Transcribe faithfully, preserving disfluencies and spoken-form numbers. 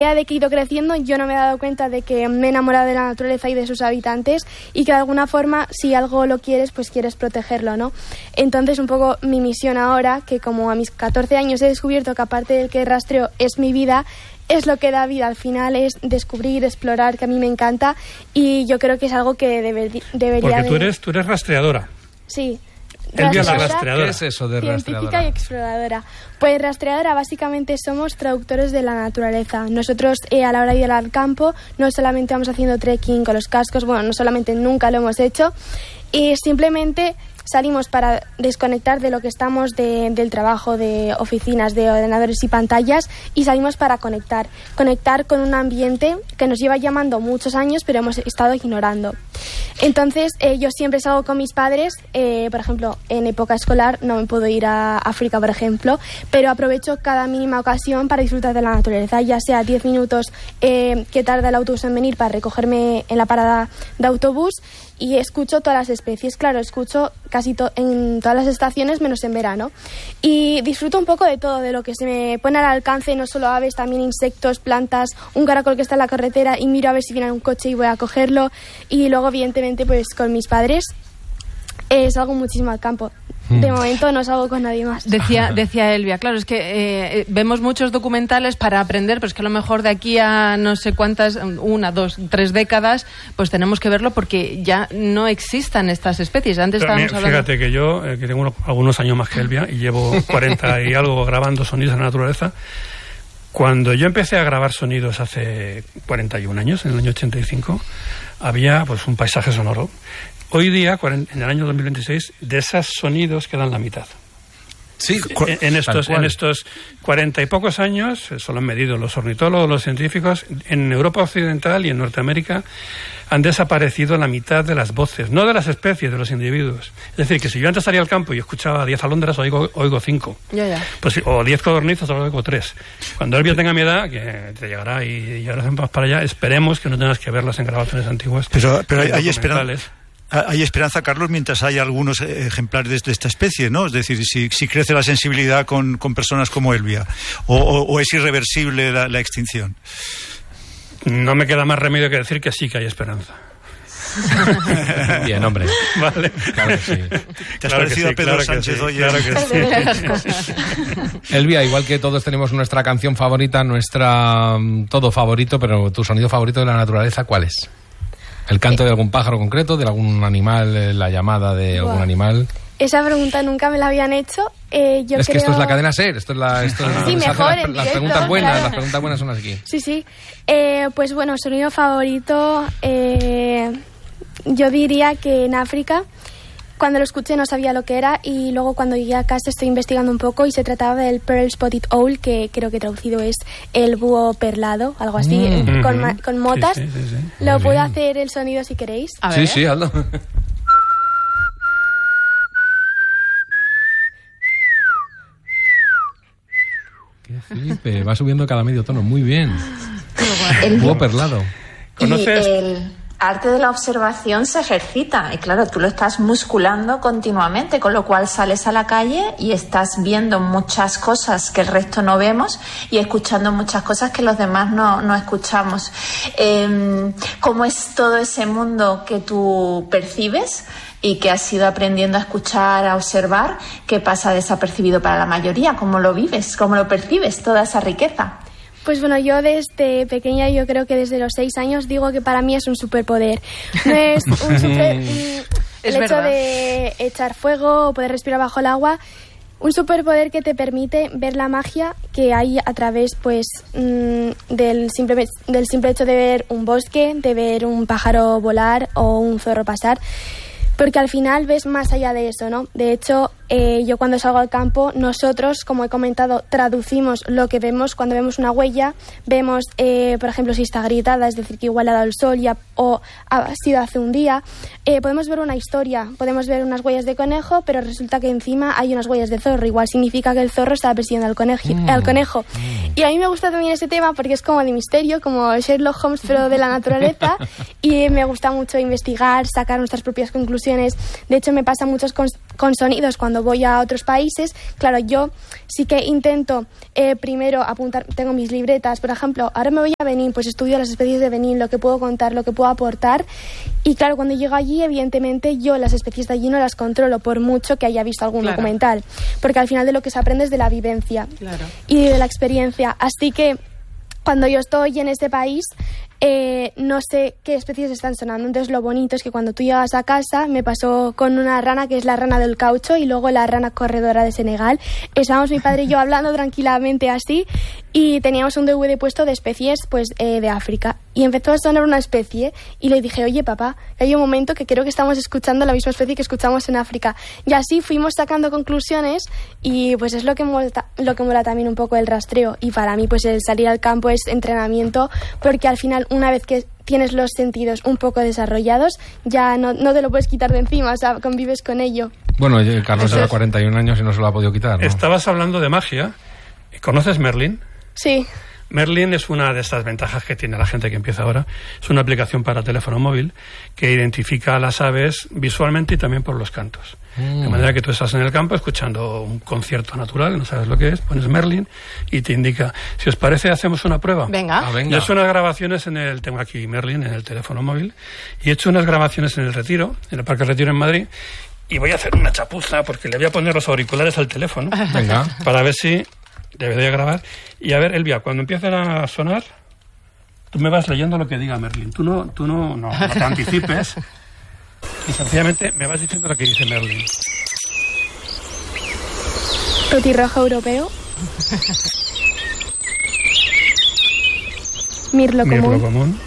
medida de que he ido creciendo, yo no me he dado cuenta de que me he enamorado de la naturaleza y de sus habitantes y que de alguna forma, si algo lo quieres, pues quieres protegerlo, ¿no? Entonces, un poco mi misión ahora, que como a mis catorce años he descubierto que aparte del que rastreo es mi vida, es lo que da vida al final, es descubrir, explorar, que a mí me encanta y yo creo que es algo que deber, debería... Porque tú de... eres, tú eres rastreadora. Sí. Elvia la rastreadora. ¿Qué es eso de Científica rastreadora? y exploradora. Pues rastreadora básicamente somos traductores de la naturaleza. Nosotros eh, a la hora de ir al campo no solamente vamos haciendo trekking con los cascos, bueno, no solamente nunca lo hemos hecho, y simplemente salimos para desconectar de lo que estamos de, del trabajo, de oficinas, de ordenadores y pantallas, y salimos para conectar. Conectar con un ambiente que nos lleva llamando muchos años, pero hemos estado ignorando. Entonces, eh, yo siempre salgo con mis padres, eh, por ejemplo, en época escolar no me puedo ir a África, por ejemplo, pero aprovecho cada mínima ocasión para disfrutar de la naturaleza, ya sea diez minutos eh, que tarda el autobús en venir para recogerme en la parada de autobús, y escucho todas las especies, claro, escucho casi to- en todas las estaciones menos en verano, y disfruto un poco de todo, de lo que se me pone al alcance, no solo aves, también insectos, plantas, un caracol que está en la carretera y miro a ver si viene un coche y voy a cogerlo, y luego evidentemente pues con mis padres eh, salgo muchísimo al campo. De momento no salgo con nadie más. Decía, decía Elvia, claro, es que eh, vemos muchos documentales para aprender, pero es que a lo mejor de aquí a no sé cuántas, una, dos, tres décadas, pues tenemos que verlo porque ya no existan estas especies. Antes Pero estábamos mira, hablando... Fíjate que yo, eh, que tengo unos, algunos años más que Elvia y llevo cuarenta y algo grabando sonidos de la naturaleza. Cuando yo empecé a grabar sonidos hace cuarenta y un años, en el año ochenta y cinco, había pues un paisaje sonoro. Hoy día, en el año dos mil veintiséis, de esos sonidos quedan la mitad. Sí, en, en estos en estos cuarenta y pocos años, eso lo han medido los ornitólogos, los científicos, en Europa Occidental y en Norteamérica han desaparecido la mitad de las voces, no de las especies, de los individuos. Es decir, que si yo antes salía al campo y escuchaba diez alondras, oigo, oigo cinco. Ya, ya. Pues, o diez codornizos, oigo tres. Cuando Elvia tenga mi edad, que te llegará y, y ahora vamos para allá, esperemos que no tengas que verlas en grabaciones antiguas. Pero, pero hay, hay esperanza. Hay esperanza, Carlos, mientras hay algunos ejemplares de esta especie, ¿no? Es decir, si, si crece la sensibilidad con, con personas como Elvia, o, o, o es irreversible la, la extinción. No me queda más remedio que decir que sí que hay esperanza. Bien, hombre. Vale. Claro que sí. ¿Te has claro parecido sí, a Pedro claro Sánchez sí, hoy? Claro que sí. Elvia, igual que todos tenemos nuestra canción favorita, nuestra um, todo favorito, pero tu sonido favorito de la naturaleza, ¿cuál es? ¿El canto de algún pájaro concreto, de algún animal, la llamada de Wow. algún animal? Esa pregunta nunca me la habían hecho. Eh, yo es creo... que esto es la cadena SER, esto es la, esto es, Sí, se mejor hacen las, en las directo, preguntas buenas, claro. las preguntas buenas son aquí. Sí, sí. Eh, pues bueno, sonido favorito, eh, yo diría que en África, cuando lo escuché no sabía lo que era y luego cuando llegué a casa estoy investigando un poco y se trataba del Pearl Spotted Owl, que creo que traducido es el búho perlado, algo así, Mm. con, ma- con motas. Sí, sí, sí, sí. Lo Muy puedo bien. hacer el sonido si queréis. A Sí, ver. sí, hazlo. Qué flipe, va subiendo cada medio tono, muy bien. El, Búho perlado. ¿Conoces? Y el arte de la observación se ejercita y claro, tú lo estás musculando continuamente, con lo cual sales a la calle y estás viendo muchas cosas que el resto no vemos y escuchando muchas cosas que los demás no, no escuchamos. Eh, ¿Cómo es todo ese mundo que tú percibes y que has ido aprendiendo a escuchar, a observar, que pasa desapercibido para la mayoría? ¿Cómo lo vives? ¿Cómo lo percibes, toda esa riqueza? Pues bueno, yo desde pequeña, yo creo que desde los seis años, digo que para mí es un superpoder. No es un super, un- Es el hecho verdad. de echar fuego o poder respirar bajo el agua, un superpoder que te permite ver la magia que hay a través pues mm, del simple, del simple hecho de ver un bosque, de ver un pájaro volar o un zorro pasar. Porque al final ves más allá de eso, ¿no? De hecho, eh, yo cuando salgo al campo, nosotros, como he comentado, traducimos lo que vemos. Cuando vemos una huella, vemos, eh, por ejemplo, si está agrietada, es decir, que igual ha dado el sol ya, o ha sido hace un día. Eh, podemos ver una historia, podemos ver unas huellas de conejo, pero resulta que encima hay unas huellas de zorro. Igual significa que el zorro estaba persiguiendo al, coneji- Mm. al conejo. Y a mí me gusta también ese tema porque es como de misterio, como Sherlock Holmes, pero de la naturaleza. Y me gusta mucho investigar, sacar nuestras propias conclusiones. De hecho, me pasa mucho con, con sonidos cuando voy a otros países. Claro, yo sí que intento eh, primero apuntar, tengo mis libretas, por ejemplo, ahora me voy a Benín, pues estudio las especies de Benín, lo que puedo contar, lo que puedo aportar. Y claro, cuando llego allí, evidentemente yo las especies de allí no las controlo, por mucho que haya visto algún claro. documental, porque al final de lo que se aprende es de la vivencia claro. y de la experiencia. Así que cuando yo estoy en este país, eh, no sé qué especies están sonando. Entonces lo bonito es que cuando tú llegas a casa, me pasó con una rana que es la rana del caucho y luego la rana corredora de Senegal. Estábamos mi padre y yo hablando tranquilamente así y teníamos un D V D puesto de especies pues eh, de África. Y empezó a sonar una especie y le dije, oye papá, hay un momento que creo que estamos escuchando la misma especie que escuchamos en África. Y así fuimos sacando conclusiones y pues es lo que mola, lo que mola también un poco el rastreo. Y para mí pues el salir al campo es entrenamiento, porque al final una vez que tienes los sentidos un poco desarrollados, ya no, no te lo puedes quitar de encima, o sea, convives con ello. Bueno, Carlos lleva cuarenta y un años y no se lo ha podido quitar, ¿no? Estabas hablando de magia. ¿Conoces Merlin? Sí. Merlin es una de estas ventajas que tiene la gente que empieza ahora. Es una aplicación para teléfono móvil que identifica a las aves visualmente y también por los cantos. Mm. De manera que tú estás en el campo escuchando un concierto natural, no sabes lo que es, pones Merlin y te indica. Si os parece, hacemos una prueba. Venga. Ah, venga. Yo he hecho unas grabaciones en el... Tengo aquí Merlin en el teléfono móvil. Y he hecho unas grabaciones en el Retiro, en el Parque Retiro en Madrid. Y voy a hacer una chapuza porque le voy a poner los auriculares al teléfono. Venga. Para ver si... Debería grabar. Y a ver, Elvia, cuando empiecen a sonar, tú me vas leyendo lo que diga Merlin. Tú no, tú no, no, no te anticipes. Y sencillamente me vas diciendo lo que dice Merlin. Petirrojo europeo. Mirlo común. Mirlo común.